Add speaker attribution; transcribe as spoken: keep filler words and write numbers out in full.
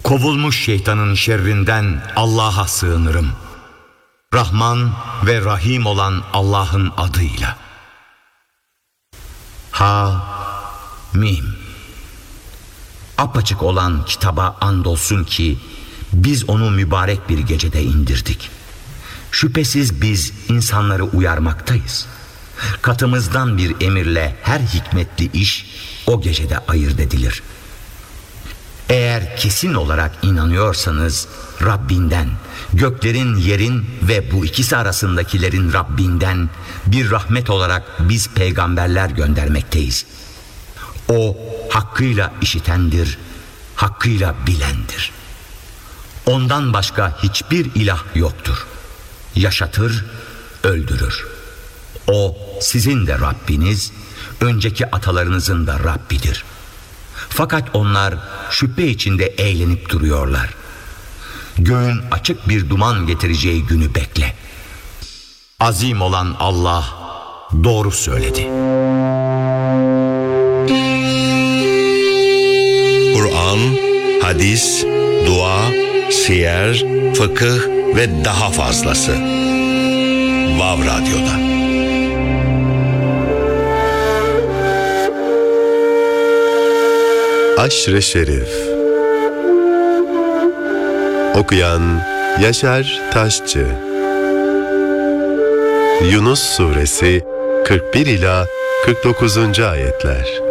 Speaker 1: Kovulmuş şeytanın şerrinden Allah'a sığınırım. Rahman ve Rahim olan Allah'ın adıyla. Ha Mim. Apaçık olan kitaba andolsun ki biz onu mübarek bir gecede indirdik. Şüphesiz biz insanları uyarmaktayız. Katımızdan bir emirle her hikmetli iş o gecede ayırt edilir. Eğer kesin olarak inanıyorsanız Rabbinden, göklerin, yerin ve bu ikisi arasındakilerin Rabbinden bir rahmet olarak biz peygamberler göndermekteyiz. O hakkıyla işitendir, hakkıyla bilendir. Ondan başka hiçbir ilah yoktur. Yaşatır, öldürür. O sizin de Rabbiniz, önceki atalarınızın da Rabbidir. Fakat onlar şüphe içinde eğlenip duruyorlar. Göğün açık bir duman getireceği günü bekle. Azim olan Allah doğru söyledi.
Speaker 2: Kur'an, hadis, dua, siyer, fıkıh ve daha fazlası. Vav Radyo'da.
Speaker 3: Aşr-ı Şerif. Okuyan Yaşar Taşçı. Yunus Suresi kırk bir ila kırk dokuzuncu ayetler.